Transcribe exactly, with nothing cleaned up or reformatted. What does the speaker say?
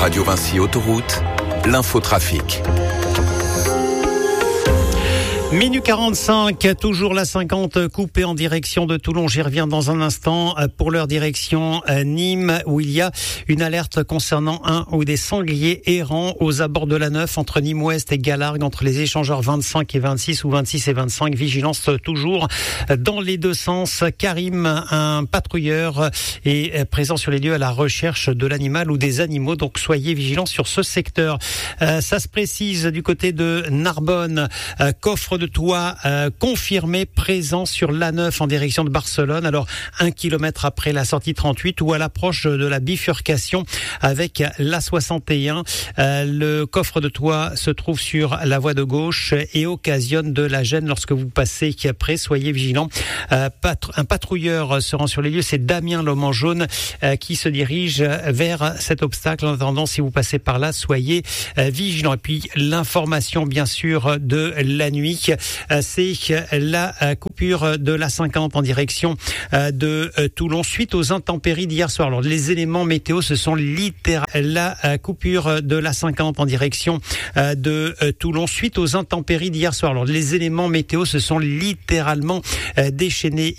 Radio Vinci Autoroute, l'infotrafic. Minuit quarante-cinq, toujours la cinquante coupée en direction de Toulon. J'y reviens dans un instant. Pour leur direction Nîmes, où il y a une alerte concernant un ou des sangliers errants aux abords de la Neuf entre Nîmes-Ouest et Galargues, entre les échangeurs vingt-cinq et vingt-six ou vingt-six et vingt-cinq. Vigilance toujours dans les deux sens. Karim, un patrouilleur, est présent sur les lieux à la recherche de l'animal ou des animaux. Donc soyez vigilants sur ce secteur. Euh, ça se précise du côté de Narbonne. Euh, coffre de toit euh, confirmé présent sur l'A neuf en direction de Barcelone. Alors un kilomètre après la sortie trente-huit ou à l'approche de la bifurcation avec l'A soixante et un. Euh, le coffre de toit se trouve sur la voie de gauche et occasionne de la gêne lorsque vous passez qui après. Soyez vigilants. Euh, patr- un patrouilleur se rend sur les lieux. C'est Damien l'homme en jaune euh, qui se dirige vers cet obstacle. En attendant, si vous passez par là, soyez euh, vigilants. Et puis l'information bien sûr de la nuit. C'est la coupure de l'A cinquante en direction de Toulon suite aux intempéries d'hier soir. Alors les éléments météo, ce sont littéralement la coupure de l'A cinquante en direction de Toulon suite aux intempéries d'hier soir. Alors les éléments météo, ce sont littéralement déchaînés